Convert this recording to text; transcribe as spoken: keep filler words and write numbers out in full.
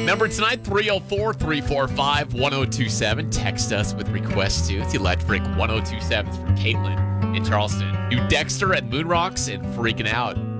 Number tonight, three oh four, three four five, one oh two seven. Text us with requests to the Electric one oh two seven from Caitlin in Charleston. Do Dexter and Moonrocks and Freaking Out.